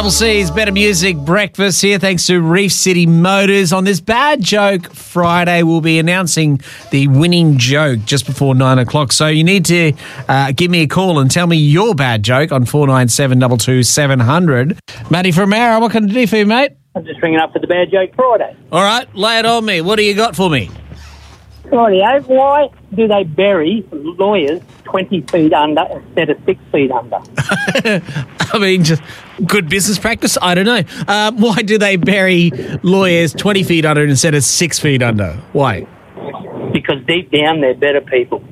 4CC's Better Music Breakfast here, thanks to Reef City Motors. On this Bad Joke Friday, we'll be announcing the winning joke just before 9 o'clock. So you need to give me a call and tell me your bad joke on 497 22 700. Matty from Mara, what can I do for you, mate? I'm just ringing up for the Bad Joke Friday. All right, lay it on me. What do you got for me? Rightio, why do they bury lawyers 20 feet under instead of 6 feet under? I mean, just good business practice? I don't know. Why do they bury lawyers 20 feet under instead of 6 feet under? Why? Because deep down they're better people.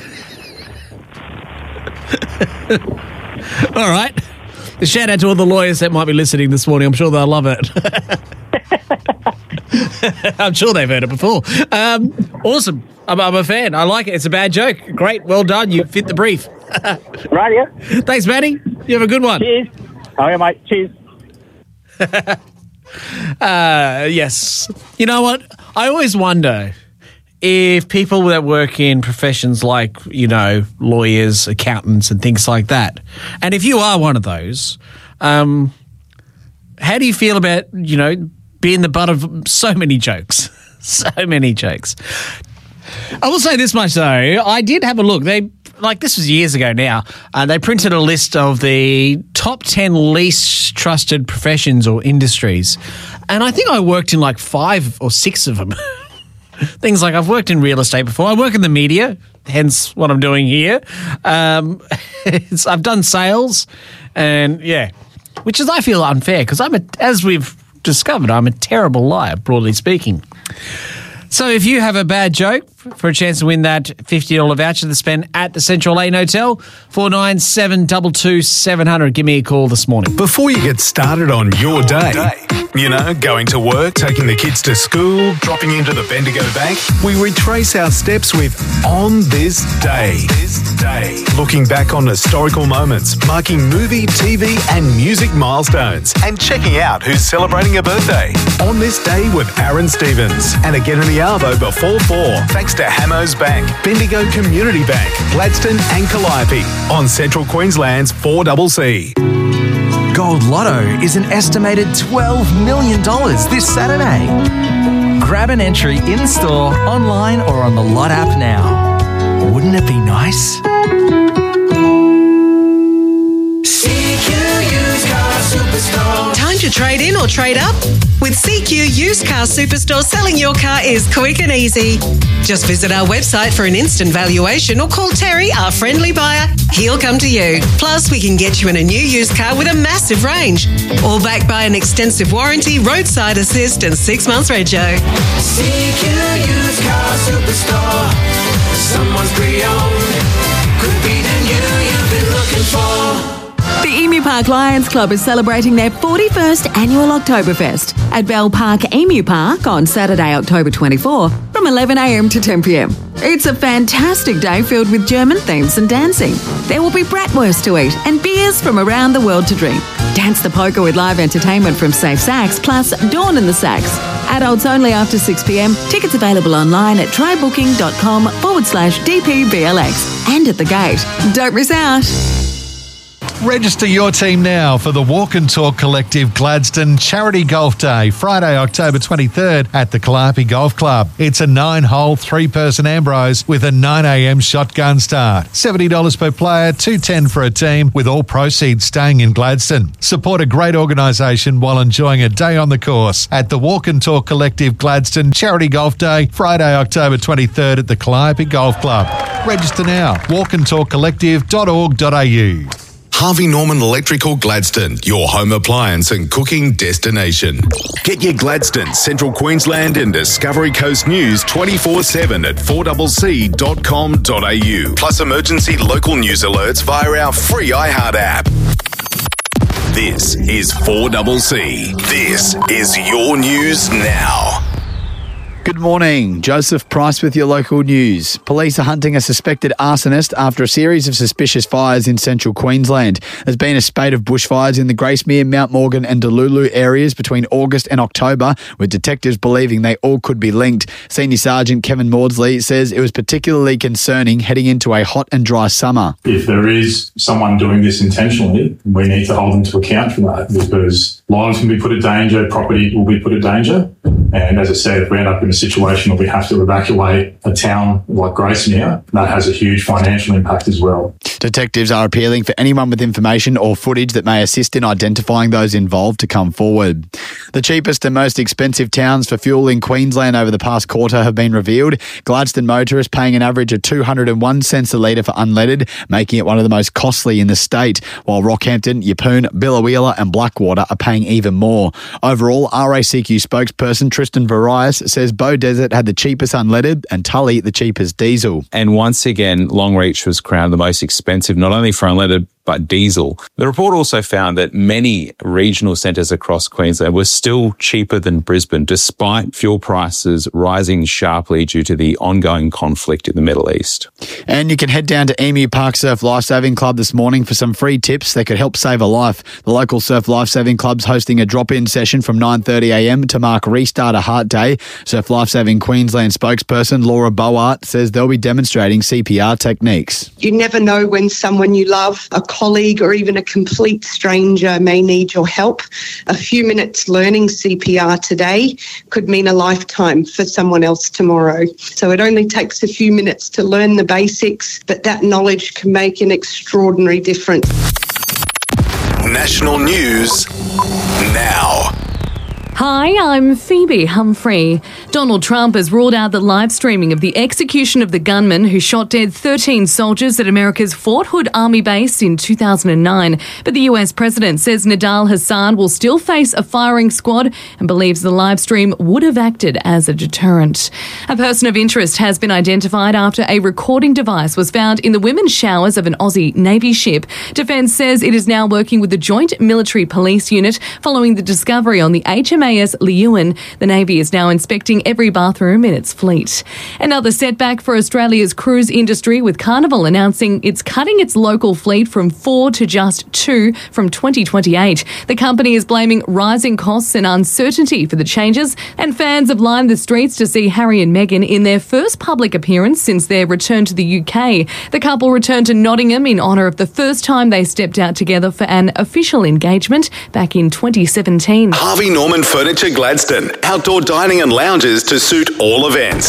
All right. A shout out to all the lawyers that might be listening this morning. I'm sure they'll love it. I'm sure they've heard it before. Awesome. I'm a fan. I like it. It's a bad joke. Great. Well done. You fit the brief. Rightio. Thanks, Matty. You have a good one. Cheers. Oh, yeah, mate. Cheers. Yes. You know what? I always wonder if people that work in professions like, you know, lawyers, accountants and things like that, and if you are one of those, how do you feel about, you know, being the butt of so many jokes? So many jokes. I will say this much, though. I did have a look. This was years ago now. They printed a list of the top 10 least trusted professions or industries. And I think I worked in like 5 or 6 of them. Things like I've worked in real estate before. I work in the media, hence what I'm doing here. I've done sales and, yeah, which is, I feel, unfair because as we've discovered, I'm a terrible liar, broadly speaking. So if you have a bad joke for a chance to win that $50 voucher to spend at the Central Lane Hotel, 497 22 700. Give me a call this morning. Before you get started on your day, you know, going to work, taking the kids to school, dropping into the Bendigo Bank, we retrace our steps with On This Day. Looking back on historical moments, marking movie, TV and music milestones, and checking out who's celebrating a birthday. On This Day with Aaron Stevens. And again in the Arvo before 4, thanks to Hamos Bank, Bendigo Community Bank, Gladstone and Calliope on Central Queensland's 4CC. Gold Lotto is an estimated $12 million this Saturday. Grab an entry in-store, online or on the Lot app now. Wouldn't it be nice? Time to trade in or trade up? With CQ Used Car Superstore, selling your car is quick and easy. Just visit our website for an instant valuation or call Terry, our friendly buyer. He'll come to you. Plus, we can get you in a new used car with a massive range. All backed by an extensive warranty, roadside assist and 6 months rego. CQ Used Car Superstore. Someone's pre-owned. Could be the new you've been looking for. The Emu Park Lions Club is celebrating their 41st annual Oktoberfest at Bell Park Emu Park on Saturday, October 24 from 11am to 10pm. It's a fantastic day filled with German themes and dancing. There will be bratwurst to eat and beers from around the world to drink. Dance the polka with live entertainment from Safe Sax plus Dawn in the Sax. Adults only after 6pm. Tickets available online at trybooking.com/DPBLX and at the gate. Don't miss out. Register your team now for the Walk and Talk Collective Gladstone Charity Golf Day, Friday, October 23rd at the Calliope Golf Club. It's a 9-hole, 3-person Ambrose with a 9am shotgun start. $70 per player, $210 for a team, with all proceeds staying in Gladstone. Support a great organisation while enjoying a day on the course at the Walk and Talk Collective Gladstone Charity Golf Day, Friday, October 23rd at the Calliope Golf Club. Register now, walkandtalkcollective.org.au. Harvey Norman Electrical Gladstone, your home appliance and cooking destination. Get your Gladstone, Central Queensland and Discovery Coast news 24/7 at 4CC.com.au. Plus emergency local news alerts via our free iHeart app. This is 4CC. This is your news now. Good morning. Joseph Price with your local news. Police are hunting a suspected arsonist after a series of suspicious fires in central Queensland. There's been a spate of bushfires in the Gracemere, Mount Morgan and Delulu areas between August and October, with detectives believing they all could be linked. Senior Sergeant Kevin Maudsley says it was particularly concerning heading into a hot and dry summer. If there is someone doing this intentionally, we need to hold them to account for that, because lives can be put at danger, property will be put at danger. And as I said, if we end up in a situation where we have to evacuate a town like Gracemere, that has a huge financial impact as well. Detectives are appealing for anyone with information or footage that may assist in identifying those involved to come forward. The cheapest and most expensive towns for fuel in Queensland over the past quarter have been revealed. Gladstone motorists paying an average of 201 cents a litre for unleaded, making it one of the most costly in the state, while Rockhampton, Yeppoon, Biloela and Blackwater are paying even more. Overall, RACQ spokesperson Tristan Varias says Bow Desert had the cheapest unleaded and Tully the cheapest diesel. And once again, Longreach was crowned the most expensive, not only for unleaded, but diesel. The report also found that many regional centres across Queensland were still cheaper than Brisbane, despite fuel prices rising sharply due to the ongoing conflict in the Middle East. And you can head down to Emu Park Surf Lifesaving Club this morning for some free tips that could help save a life. The local Surf Lifesaving Club's hosting a drop-in session from 9:30am to mark Restart a Heart Day. Surf Lifesaving Queensland spokesperson Laura Boart says they'll be demonstrating CPR techniques. You never know when someone you love, a colleague or even a complete stranger, may need your help. A few minutes learning CPR today could mean a lifetime for someone else tomorrow. So it only takes a few minutes to learn the basics, but that knowledge can make an extraordinary difference. National news now. Hi, I'm Phoebe Humphrey. Donald Trump has ruled out the live streaming of the execution of the gunman who shot dead 13 soldiers at America's Fort Hood Army base in 2009. But the US president says Nidal Hasan will still face a firing squad and believes the live stream would have acted as a deterrent. A person of interest has been identified after a recording device was found in the women's showers of an Aussie Navy ship. Defence says it is now working with the Joint Military Police Unit following the discovery on the HMAS Leeuwin. The Navy is now inspecting every bathroom in its fleet. Another setback for Australia's cruise industry, with Carnival announcing it's cutting its local fleet from 4 to just 2 from 2028. The company is blaming rising costs and uncertainty for the changes, and fans have lined the streets to see Harry and Meghan in their first public appearance since their return to the UK. The couple returned to Nottingham in honour of the first time they stepped out together for an official engagement back in 2017. Harvey Norman Furniture Gladstone. Outdoor dining and lounges to suit all events.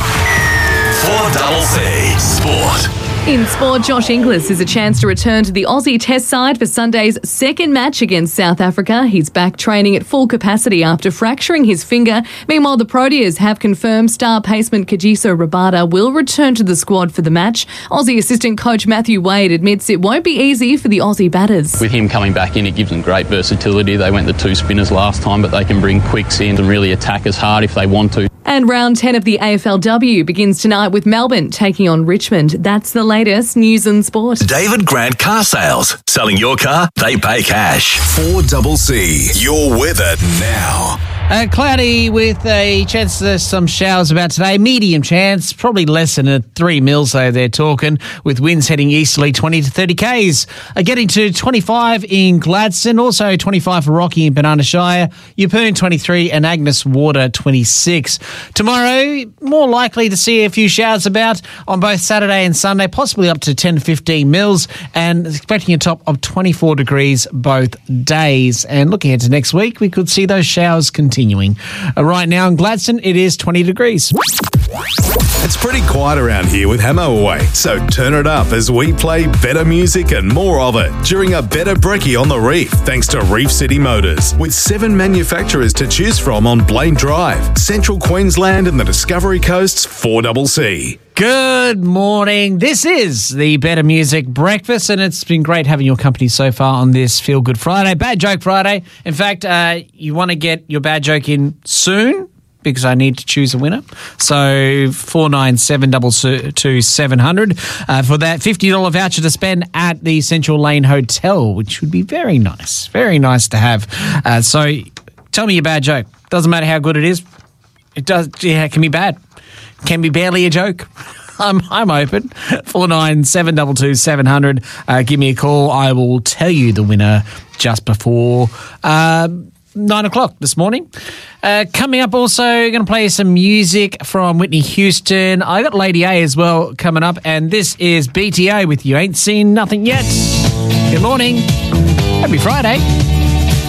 4CC Sport. In sport, Josh Inglis has a chance to return to the Aussie Test side for Sunday's second match against South Africa. He's back training at full capacity after fracturing his finger. Meanwhile, the Proteas have confirmed star paceman Kagiso Rabada will return to the squad for the match. Aussie assistant coach Matthew Wade admits it won't be easy for the Aussie batters. With him coming back in, it gives them great versatility. They went the two spinners last time, but they can bring quicks in and really attack us hard if they want to. And round 10 of the AFLW begins tonight with Melbourne taking on Richmond. That's the latest news and sport. David Grant Car Sales. Selling your car, they pay cash. 4CC. Your weather now. Cloudy with a chance of some showers about today. Medium chance, probably less than 3 mils though they're talking, with winds heading easterly 20 to 30 k's. Getting to 25 in Gladstone, also 25 for Rocky and Banana Shire, Yeppoon 23 and Agnes Water 26. Tomorrow, more likely to see a few showers about on both Saturday and Sunday, possibly up to 10 to 15 mils, and expecting a top of 24 degrees both days. And looking into next week, we could see those showers continuing. Right now in Gladstone, it is 20 degrees. It's pretty quiet around here with Hamo away, so turn it up as we play better music and more of it during a better brekkie on the Reef, thanks to Reef City Motors. With 7 manufacturers to choose from on Blaine Drive, Central Queensland and the Discovery Coast's 4CC. Good morning. This is the Better Music Breakfast, and it's been great having your company so far on this Feel Good Friday, Bad Joke Friday. In fact, you want to get your bad joke in soon, because I need to choose a winner. So 49722700 for that $50 voucher to spend at the Central Lane Hotel, which would be very nice. Very nice to have. So tell me your bad joke. Doesn't matter how good it is. It does. Yeah, it can be bad. Can be barely a joke. I'm open. 497222 700. Give me a call. I will tell you the winner just before 9 o'clock this morning. Coming up also, going to play some music from Whitney Houston. I got Lady A as well coming up, and this is BTA with You Ain't Seen Nothing Yet. Good morning. Happy Friday.